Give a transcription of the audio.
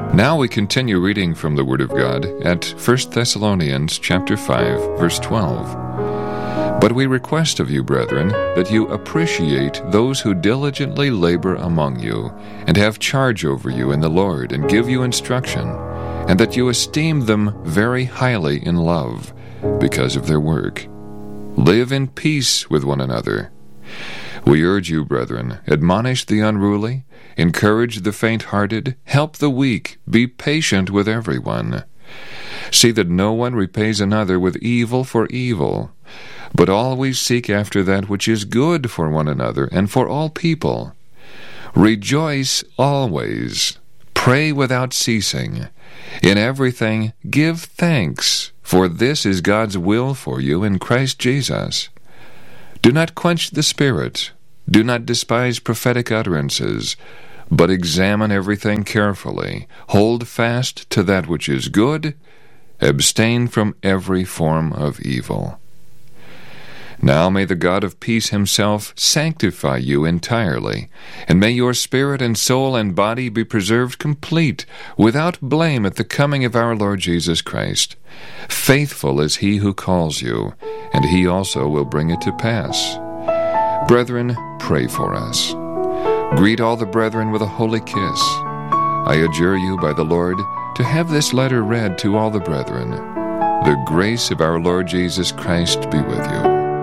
Now we continue reading from the Word of God at 1 Thessalonians chapter 5, verse 12. But we request of you, brethren, that you appreciate those who diligently labor among you, and have charge over you in the Lord, and give you instruction, and that you esteem them very highly in love, because of their work. Live in peace with one another. We urge you, brethren, admonish the unruly, encourage the faint-hearted, help the weak, be patient with everyone. See that no one repays another with evil for evil, but always seek after that which is good for one another and for all people. Rejoice always, pray without ceasing. In everything give thanks, for this is God's will for you in Christ Jesus. Do not quench the Spirit. Do not despise prophetic utterances, but examine everything carefully. Hold fast to that which is good. Abstain from every form of evil. Now may the God of peace himself sanctify you entirely, and may your spirit and soul and body be preserved complete, without blame at the coming of our Lord Jesus Christ. Faithful is he who calls you, and he also will bring it to pass. Brethren, pray for us. Greet all the brethren with a holy kiss. I adjure you by the Lord to have this letter read to all the brethren. The grace of our Lord Jesus Christ be with you.